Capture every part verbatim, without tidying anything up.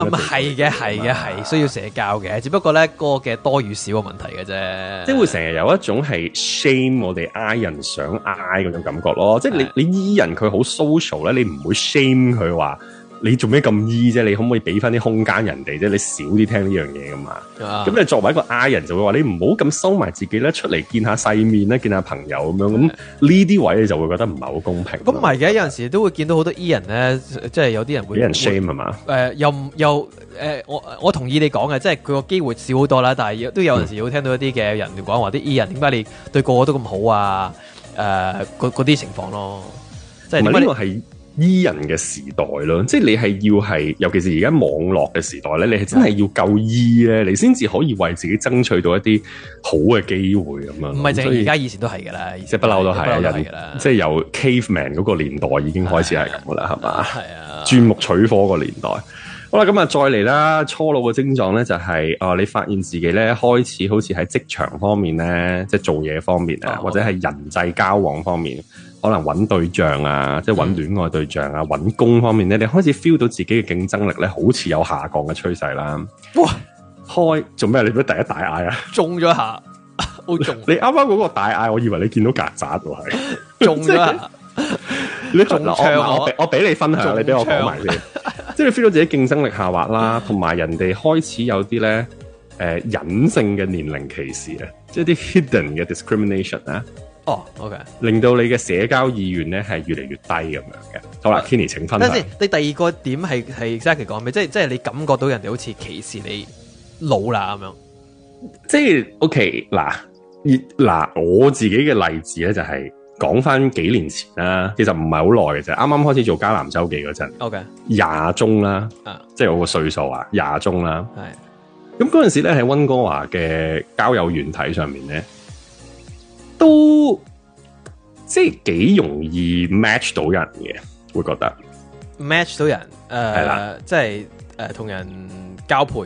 咁係嘅，係嘅，係需要社交嘅，只不過咧嗰個嘅多與少嘅問題嘅啫。 即係會成日有一種係 shame 我哋 I 人想 I 嗰種感覺咯。即係你你 E 人佢好 social 咧，你唔會 shame 佢話你做咩咁 E 啫？你可唔可以俾翻啲空間人哋啫？你少啲聽呢樣嘢噶嘛。咁、啊、你作為一個 I 人就會話你唔好咁收埋自己咧，出嚟見下世面咧，見下朋友咁樣。咁呢啲位你就會覺得唔係好公平。 咁唔係嘅，有陣時都會見到好多 E 人咧，即係有啲人會俾人 shame 係嘛？ 誒、呃，又又誒、呃，我我同意你講嘅，即係佢個機會少好多啦。但係都有陣時會聽到一啲嘅人講話啲 E 人點解你對個個都咁好啊？誒、呃，嗰啲情況咯，即係點解呢個係 E 人嘅時代咯，即係你係要係，尤其是而家網絡嘅時代咧，你係真係要夠 E 咧，你先至可以為自己爭取到一啲好嘅機會咁樣。唔係淨係而家，以前都係噶啦， 即係不嬲都係人，即係由 caveman 嗰個年代已經開始係咁噶啦，係嘛？係啊，鑽木取火個年代。好啦，咁啊，再嚟啦，初老嘅症狀咧就係、是、啊、呃，你發現自己咧開始好似喺職場方面咧，即係做嘢方面啊，哦、或者係人際交往方面。可能揾對象啊，即係揾戀愛對象啊，揾、嗯、工方面咧，你開始 feel 到自己嘅競爭力咧，好似有下降嘅趨勢啦。哇！開做咩？你俾第一大嗌啊？ 中咗下，好中！ 你啱啱嗰個大嗌，我以為你見到曱甴喎，係中咗下。 你中槍我我我俾你分享，你俾我講埋先。即係你 feel 到自己競爭力下滑啦，同埋人哋開始有啲咧誒隱性嘅年齡歧視啊，即係啲 hidden 嘅 discrimination 啊。 哦、oh，OK， 令到你嘅社交意願咧係越嚟越低咁樣嘅。好啦 ，Kenny 請分享。 等先，你第二個點係係 exactly 講咩？即係即係你感覺到人哋好似歧視你老啦咁樣。 即係 OK 嗱，嗱我自己嘅例子咧就係講翻幾年前啦，其實唔係好耐嘅啫。啱啱開始做迦南周記嗰陣，OK，廿中啦，啊，即係我個歲數啊，廿中啦。係。咁嗰陣時咧喺溫哥華嘅交友軟體上面咧。都即係幾容易 match 到人嘅，會覺得 match 到人，誒、呃，係啦，即係誒同人交配。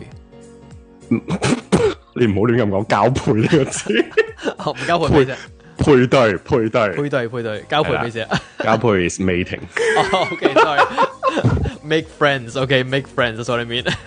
你唔好亂咁講交配呢個字， 唔交配咩啫？ 配對，配對， 配對，配對，交配咩啫？ 交配 is mating。 哦，OK，sorry，make friends，OK，make friends，that's what I mean。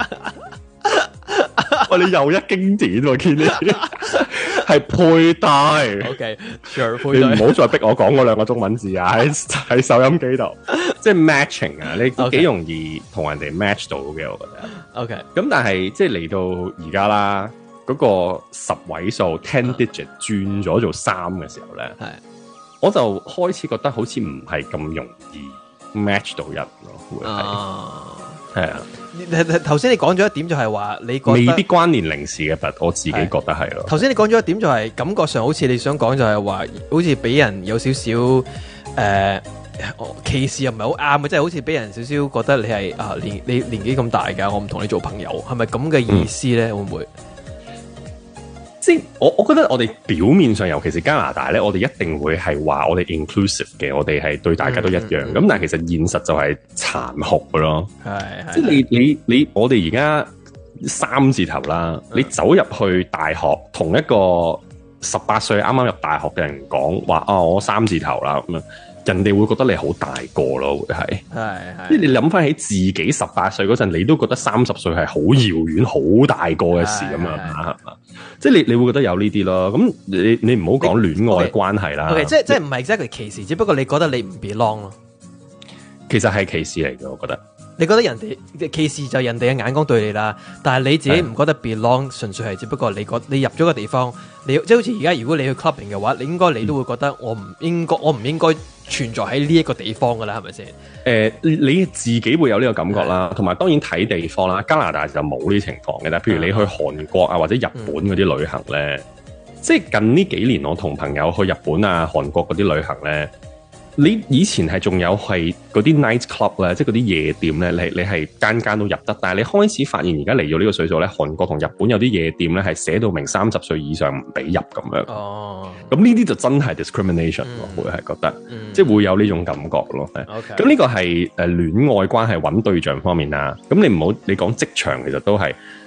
喂，你又一經典喎，Kenny。係配對 ，OK， sure， 配對。 你唔好再逼我講嗰兩個中文字啊！喺喺收音機度，即係 matching 啊，你都幾容易同人哋 match 到嘅，我覺得。OK，咁但係即係嚟到而家啦，嗰、嗰個十位數 ten digit 轉咗做三嘅時候咧，係，我就開始覺得好似唔係咁容易 match 到人咯，會係，係啊。 頭先你講咗一點就係話你覺得未必關年齡事嘅，但我自己覺得係咯。 頭先你講咗一點就係感覺上好似你想講就係話，好似俾人有少少誒歧視又唔係好啱嘅，即係好似俾人少少覺得你係啊年你年紀咁大㗎，我唔同你做朋友，係咪咁嘅意思咧？嗯、會唔會？ 即係我我覺得我哋表面上，尤其是加拿大咧，我哋一定會係話我哋 inclusive 嘅，我哋係對大家都一樣。咁、嗯嗯、但係其實現實就係殘酷嘅咯。係，即係你你你，我哋而家三字頭啦，你走入去大學，同一個十八歲啱啱入大學嘅人講話啊，我三字頭啦咁樣。人哋會覺得你好大個咯，會係，係係，即係你諗翻起自己十八歲嗰陣，你都覺得三十歲係好遙遠、好大個嘅事咁樣，係嘛？即係你你會覺得有呢啲咯。咁你你唔好講戀愛關係啦。 Okay, 即係即係唔係 exactly 歧視，只不過你覺得你唔 belong 咯。 其實係歧視嚟嘅，我覺得。 你覺得人哋歧視就係人哋嘅眼光對你啦，但係你自己唔覺得 belong，純粹係只不過你覺你入咗個地方，你即係好似而家如果你去 clubbing 嘅話，你應該你都會覺得我唔應該，我唔應該存在喺呢一個地方噶啦，係咪先？誒、 呃，你自己會有呢個感覺啦，同埋當然睇地方啦。加拿大就冇呢情況嘅，但係譬如你去韓國啊或者日本嗰啲旅行咧、嗯，即係近呢幾年我同朋友去日本啊、韓國嗰啲旅行咧。你以前係仲有係嗰啲 night club 咧，即係嗰啲夜店咧，你你係間間都入得，但係你開始發現而家嚟咗呢個歲數咧，韓國同日本有啲夜店咧係寫到明三十歲以上唔俾入咁樣。哦，咁呢啲就真係 discrimination 咯、嗯，會係覺得，嗯、即係會有呢種感覺咯。OK，咁呢個係誒戀愛關係揾對象方面啦。咁你唔好你講職場其實都係。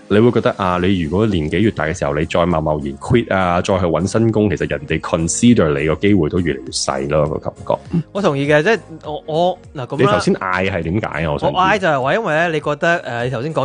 你會覺得啊，你如果年紀越大嘅時候，你再貿貿然 quit 啊，再去揾新工，其實人哋 consider 你個機會都越嚟越細咯，個感覺。 我同意嘅，即係我我嗱咁。 你頭先嗌係點解啊？我想我嗌就係話，因為咧，你覺得誒，你頭先講。